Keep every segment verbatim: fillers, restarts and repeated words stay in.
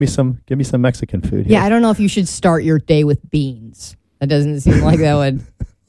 me some, give me some Mexican food here. Yeah, I don't know if you should start your day with beans. That doesn't seem like that would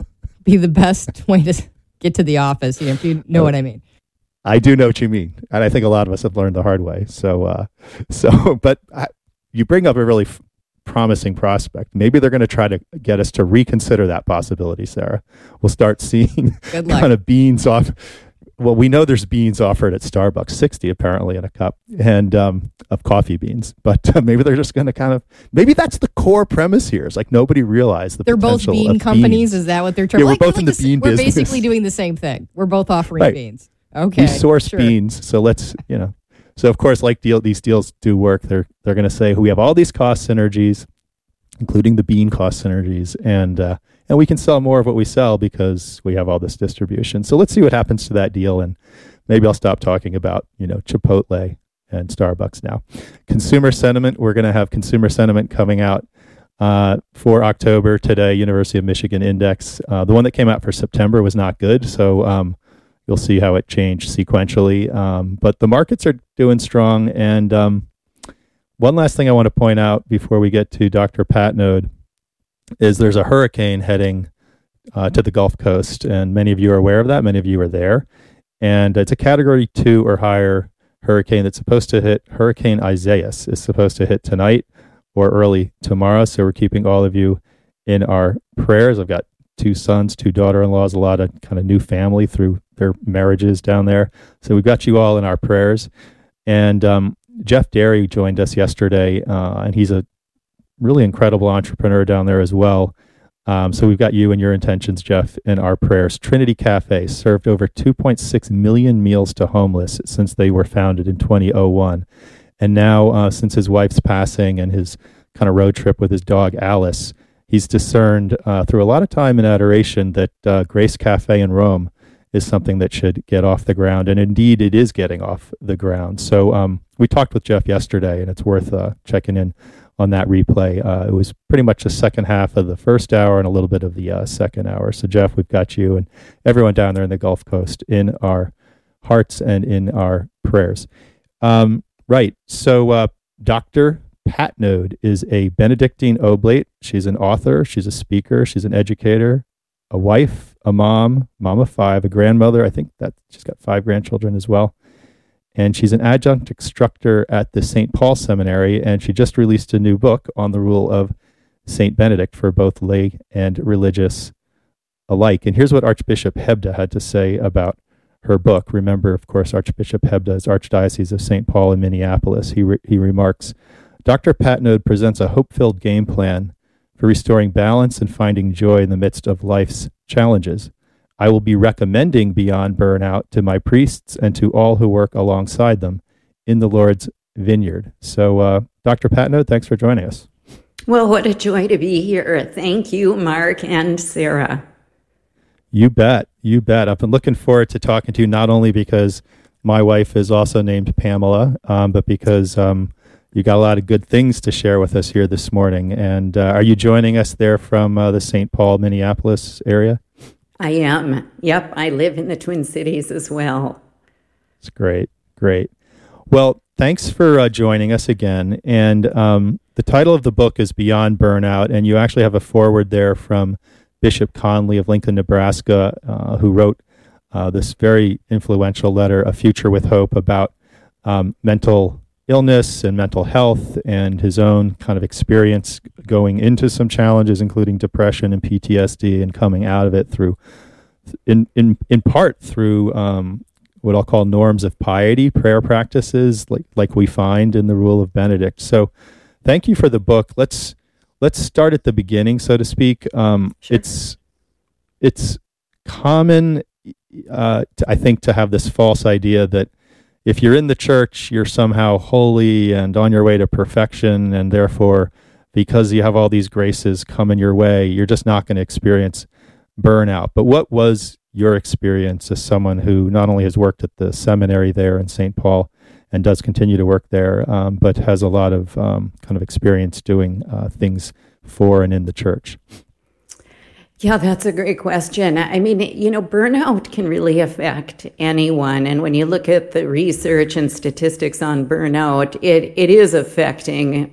be the best way to get to the office, you know, if you know uh, what I mean. I do know what you mean. And I think a lot of us have learned the hard way. So, uh, so, but I, you bring up a really f- promising prospect. Maybe they're going to try to get us to reconsider that possibility, Sarah. We'll start seeing kind of beans off. Well, we know there's beans offered at Starbucks, sixty apparently in a cup, and um, of coffee beans. But uh, maybe they're just going to kind of, maybe that's the core premise here. It's like nobody realized the they're potential both bean of companies. Beans. Is that what they're trying? Yeah, like, we're both like in the this, bean we're business. We're basically doing the same thing. We're both offering right. beans. Okay, we source sure. beans, so let's you know. So of course, like deal, these deals do work. They're they're going to say we have all these cost synergies, including the bean cost synergies, and uh, and we can sell more of what we sell because we have all this distribution. So let's see what happens to that deal, and maybe I'll stop talking about you know Chipotle and Starbucks now. Consumer sentiment. We're going to have consumer sentiment coming out uh, for October today. University of Michigan Index. Uh, the one that came out for September was not good. So. Um, You'll see how it changed sequentially. Um, but the markets are doing strong. And um, one last thing I want to point out before we get to Doctor Patnode is there's a hurricane heading uh, to the Gulf Coast. And many of you are aware of that. Many of you are there. And it's a category two or higher hurricane that's supposed to hit. Hurricane Isaias is supposed to hit tonight or early tomorrow. So we're keeping all of you in our prayers. I've got two sons, two daughter-in-laws, a lot of kind of new family through their marriages down there. So we've got you all in our prayers. And um, Jeff Derry joined us yesterday, uh, and he's a really incredible entrepreneur down there as well. Um, so we've got you and your intentions, Jeff, in our prayers. Trinity Cafe served over two point six million meals to homeless since they were founded in twenty oh one. And now, uh, since his wife's passing and his kind of road trip with his dog, Alice, he's discerned uh, through a lot of time and adoration that uh, Grace Cafe in Rome is something that should get off the ground. And indeed, it is getting off the ground. So um, we talked with Jeff yesterday, and it's worth uh, checking in on that replay. Uh, it was pretty much the second half of the first hour and a little bit of the uh, second hour. So Jeff, we've got you and everyone down there in the Gulf Coast in our hearts and in our prayers. Um, right. So uh, Doctor Patnode is a Benedictine Oblate. She's an author. She's a speaker. She's an educator, a wife, a mom, mom of five, a grandmother. I think that she's got five grandchildren as well. And she's an adjunct instructor at the Saint Paul Seminary. And she just released a new book on the rule of Saint Benedict for both lay and religious alike. And here's what Archbishop Hebda had to say about her book. Remember, of course, Archbishop Hebda is Archdiocese of Saint Paul in Minneapolis. He re- he remarks, Doctor Patnode presents a hope-filled game plan for restoring balance and finding joy in the midst of life's challenges. I will be recommending Beyond Burnout to my priests and to all who work alongside them in the Lord's vineyard. So, uh, Doctor Patnode, thanks for joining us. Well, what a joy to be here. Thank you, Mark and Sarah. You bet. You bet. I've been looking forward to talking to you, not only because my wife is also named Pamela, um, but because um, you got a lot of good things to share with us here this morning. And uh, are you joining us there from uh, the Saint Paul, Minneapolis area? I am. Yep, I live in the Twin Cities as well. It's great. Great. Well, thanks for uh, joining us again. And um, the title of the book is Beyond Burnout, and you actually have a foreword there from Bishop Conley of Lincoln, Nebraska, uh, who wrote uh, this very influential letter, A Future with Hope, about um, mental illness and mental health and his own kind of experience going into some challenges, including depression and P T S D, and coming out of it through, in in in part through um, what I'll call norms of piety, prayer practices, like like we find in the Rule of Benedict. So, thank you for the book. Let's let's start at the beginning, so to speak. Um, Sure. It's it's common, uh, to, I think, to have this false idea that if you're in the church, you're somehow holy and on your way to perfection, and therefore, because you have all these graces coming your way, you're just not going to experience burnout. But what was your experience as someone who not only has worked at the seminary there in Saint Paul and does continue to work there, um, but has a lot of um, kind of experience doing uh, things for and in the church? Yeah, that's a great question. I mean, you know, burnout can really affect anyone. And when you look at the research and statistics on burnout, it, it is affecting